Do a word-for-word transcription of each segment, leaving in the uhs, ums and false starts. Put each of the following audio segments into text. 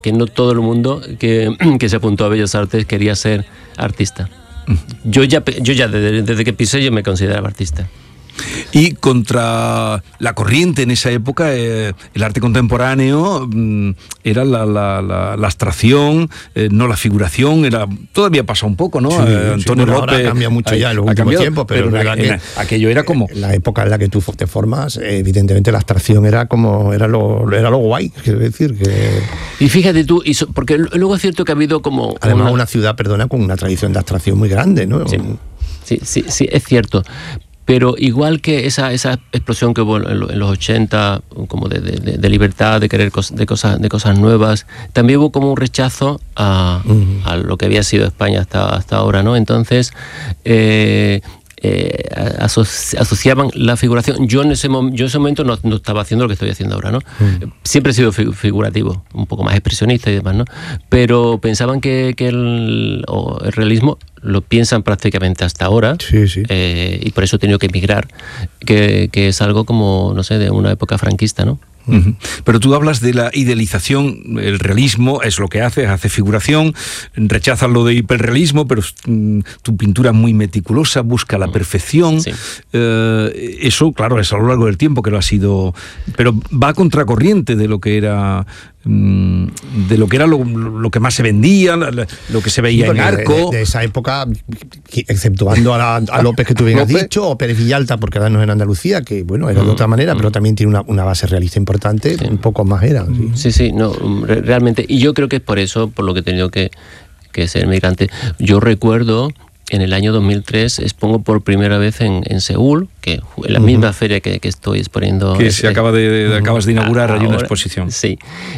que no todo el mundo que, que se apuntó a Bellas Artes quería ser artista. Yo ya, yo ya desde, desde que pisé yo me consideraba artista. Y contra la corriente en esa época, eh, el arte contemporáneo mm, era la, la, la, la abstracción, eh, no la figuración, era todavía pasa un poco, ¿no? Sí, eh, Antonio sí, bueno, López ahora cambia mucho ya en los últimos tiempos, pero, pero en, en, en, aquello era como la época en la que tú te formas, evidentemente la abstracción era como era lo era lo guay, quiero decir que y fíjate tú, y so, porque luego es cierto que ha habido como además una, una ciudad, perdona, con una tradición de abstracción muy grande, ¿no? Sí, sí, sí, sí es cierto. Pero igual que esa, esa explosión que hubo en los ochenta, como de, de, de libertad, de querer cos, de, cosas, de cosas nuevas, también hubo como un rechazo a, uh-huh. a lo que había sido España hasta, hasta ahora, ¿no? Entonces, eh, eh, asoci, asociaban la figuración. Yo en ese, mom, yo en ese momento no, no estaba haciendo lo que estoy haciendo ahora, ¿no? Uh-huh. Siempre he sido figurativo, un poco más expresionista y demás, ¿no? Pero pensaban que, que el, o el realismo lo piensan prácticamente hasta ahora, sí, sí. Eh, y por eso he tenido que emigrar, que, que es algo como, no sé, de una época franquista, ¿no? Uh-huh. Pero tú hablas de la idealización, el realismo es lo que hace, hace figuración, rechazas lo de hiperrealismo, pero mm, tu pintura es muy meticulosa, busca la perfección, sí. eh, eso claro es a lo largo del tiempo que lo ha sido, pero va a contracorriente de lo que era mm, de lo que era lo, lo que más se vendía, lo que se veía sí, en Arco. De, de esa época, exceptuando a, la, a López que tú bien has dicho, o Pérez Villalta, porque ahora no es en Andalucía, que bueno, era de otra manera, pero también tiene una, una base realista importante. Importante, sí. Un poco más era. Sí. sí, sí, no, realmente. Y yo creo que es por eso, por lo que he tenido que, que ser migrante. Yo recuerdo, en el año dos mil tres, expongo por primera vez en, en Seúl, que en la uh-huh. misma feria que, que estoy exponiendo. Que se acaba de, de, acabas de inaugurar allí una exposición. Sí.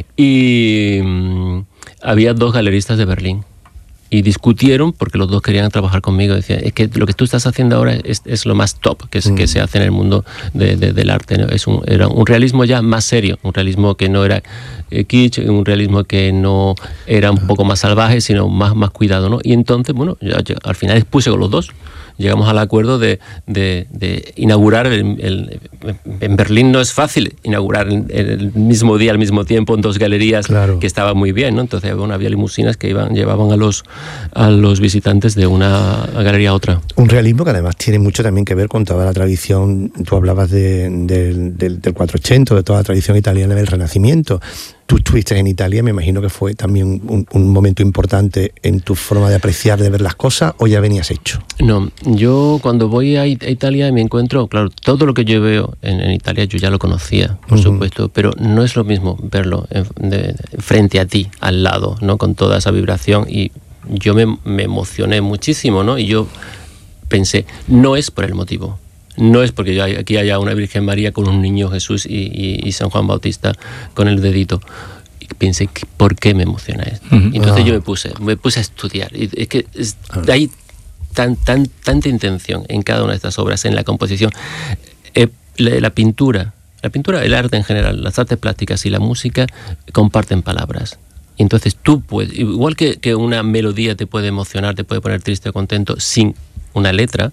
Y um, había dos galeristas de Berlín. Y discutieron porque los dos querían trabajar conmigo. Decían, es que lo que tú estás haciendo ahora es, es lo más top que, es, mm. que se hace en el mundo de, de, del arte, ¿no? Es un, era un realismo ya más serio, un realismo que no era eh, kitsch, un realismo que no era un poco más salvaje, sino más, más cuidado, ¿no? Y entonces, bueno, yo, yo, al final expuse con los dos. Llegamos al acuerdo de, de, de inaugurar, el, el, en Berlín no es fácil inaugurar el, el mismo día, al mismo tiempo, en dos galerías, claro. Que estaba muy bien, ¿no? Entonces bueno, había limusinas que iban, llevaban a los, a los visitantes de una galería a otra. Un realismo que además tiene mucho también que ver con toda la tradición, tú hablabas de, de, del, del cuatrocientos, de toda la tradición italiana del Renacimiento. Tú estuviste en Italia, me imagino que fue también un, un momento importante en tu forma de apreciar, de ver las cosas, ¿o ya venías hecho? No, yo cuando voy a Italia me encuentro, claro, todo lo que yo veo en, en Italia yo ya lo conocía, por uh-huh. supuesto, pero no es lo mismo verlo en, de, de, frente a ti, al lado, ¿no? Con toda esa vibración, y yo me, me emocioné muchísimo, ¿no? Y yo pensé, no es por el motivo. No es porque yo, aquí haya una Virgen María con un niño Jesús y, y, y San Juan Bautista con el dedito. Y pensé, ¿por qué me emociona esto? Uh-huh. Entonces ah. yo me puse, me puse a estudiar. Y es que es, hay tan, tan, tanta intención en cada una de estas obras, en la composición. Eh, la, la pintura, la pintura, el arte en general, las artes plásticas y la música comparten palabras. Entonces tú puedes, igual que, que una melodía te puede emocionar, te puede poner triste o contento sin una letra,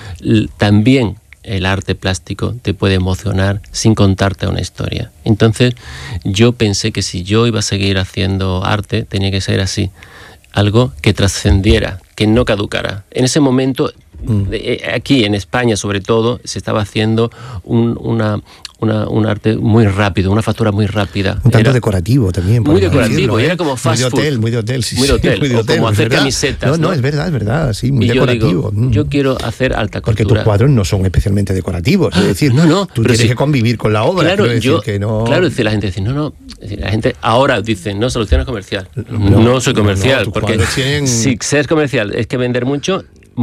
también el arte plástico te puede emocionar sin contarte una historia. Entonces yo pensé que si yo iba a seguir haciendo arte tenía que ser así, algo que trascendiera, que no caducara. En ese momento, mm. aquí en España sobre todo, se estaba haciendo un, una, una, un arte muy rápido, una factura muy rápida. Un tanto era decorativo también. Muy decorativo, decirlo, y ¿eh? era como fast food. Muy de hotel, food. muy de hotel, sí, muy de hotel, sí, muy de hotel, o como hacer ¿verdad? camisetas. No, no, ¿no? es verdad, es verdad, sí, muy y decorativo. Yo, digo, yo quiero hacer alta Porque cultura. tus cuadros no son especialmente decorativos, es decir, no, no, tú tienes sí. que convivir con la obra. Claro, decir yo, que no... claro, decir, la gente dice, no, no, la gente ahora dice, no, solución es comercial. No, no soy comercial, no, no, porque tienen... si ser comercial es que vender mucho,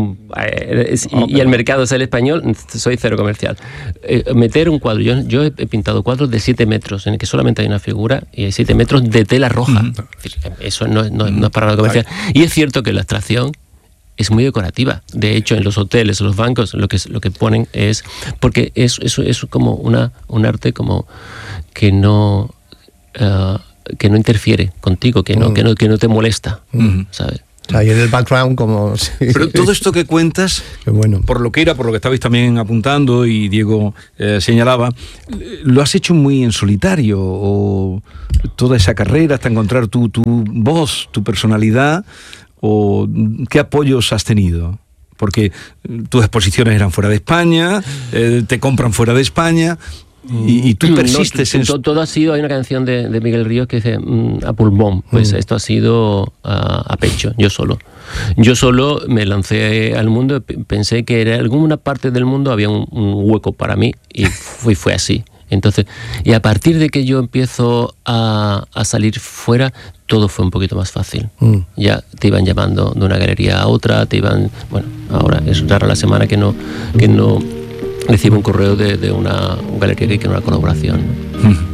y, y el mercado es el español, soy cero comercial. Eh, meter un cuadro, yo, yo he pintado cuadros de siete metros en el que solamente hay una figura y hay siete metros de tela roja. Uh-huh. Eso no, no, no es para nada comercial. Y es cierto que la abstracción es muy decorativa. De hecho, en los hoteles, en los bancos, lo que, lo que ponen es... Porque es, es, es como una, un arte como que no... Uh, que no interfiere contigo, que no, uh-huh. que no, que no te molesta, uh-huh. ¿sabes? O sea, y en el background como... Sí. Pero todo esto que cuentas, qué bueno. por lo que era, por lo que estabais también apuntando y Diego eh, señalaba, lo has hecho muy en solitario, o toda esa carrera hasta encontrar tu, tu voz, tu personalidad, o ¿qué apoyos has tenido? Porque tus exposiciones eran fuera de España, eh, te compran fuera de España... Y, y tú persistes no, en... Todo, todo ha sido, hay una canción de, de Miguel Ríos que dice mm, a pulmón, pues mm. esto ha sido a, a pecho, yo solo. Yo solo me lancé al mundo, pensé que en alguna parte del mundo había un, un hueco para mí y fue, fue así. Entonces, y a partir de que yo empiezo a, a salir fuera, todo fue un poquito más fácil. Mm. Ya te iban llamando de una galería a otra, te iban... Bueno, ahora es rara la semana que no... Que no recibo un correo de, de una galería que quiere una colaboración.